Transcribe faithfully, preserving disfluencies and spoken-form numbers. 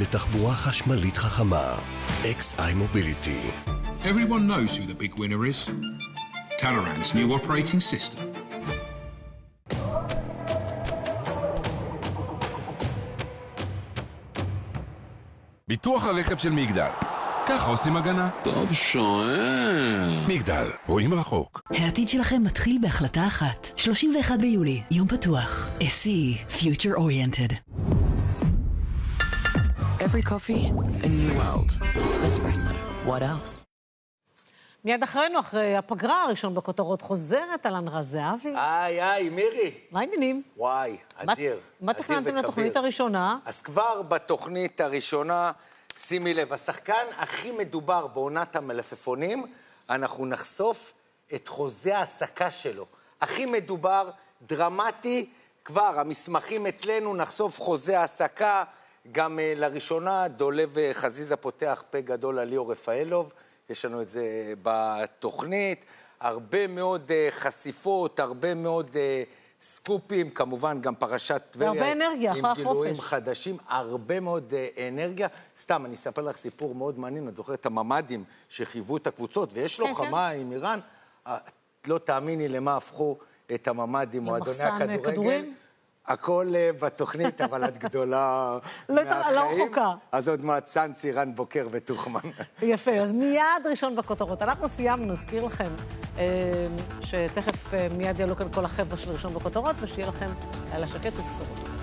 לתחבורה חשמלית חכמה. X I Mobility. Everyone knows who the big winner is. Talaran's new operating system. ביטוח הרכב של מגדל. ככה עושים הגנה. טוב שואל. מגדל, רואים רחוק. העתיד שלכם מתחיל בהחלטה אחת. שלושים ואחד ביולי, יום פתוח. S E, Future Oriented. Every coffee, a new world. Espresso. What else? מיד אחרינו, אחרי הפגרה הראשון בכותרות, חוזרת על אנרה זהבי. איי, איי, מירי. מה העניינים? וואי, אדיר. מה תכננתם לתוכנית הראשונה? אז כבר בתוכנית הראשונה, שימי לב, השחקן הכי מדובר בעונת המלפפונים, אנחנו נחשוף את חוזה העסקה שלו. הכי מדובר, דרמטי, כבר המסמכים אצלנו, נחשוף חוזה העסקה, גם uh, לראשונה, דולב חזיזה פותח פה גדול על ליאור רפאלוב, יש לנו את זה בתוכנית, הרבה מאוד uh, חשיפות, הרבה מאוד uh, סקופים, כמובן גם פרשת טבריה. והרבה אנרגיה, אחר החופש. עם גילויים חדשים, הרבה מאוד uh, אנרגיה. סתם, אני אספר לך סיפור מאוד מעניין, את זוכרת את הממדים שחייבו את הקבוצות, ויש לו חמה עם איראן, לא תאמיני למה הפכו את הממדים, מועדוני הכדורגל. הכל בתוכנית, אבל את גדולה מהחיים. לא רחוקה. אז עוד מעט סנצי, איראן בוקר ותוכמן. יפה, אז מיד ראשון בכותרות. אנחנו סיימנו, נזכיר לכם שתכף מיד יעלו כאן כל החבר'ה של ראשון בכותרות, ושיהיה לכם לילה שקט ובשורות.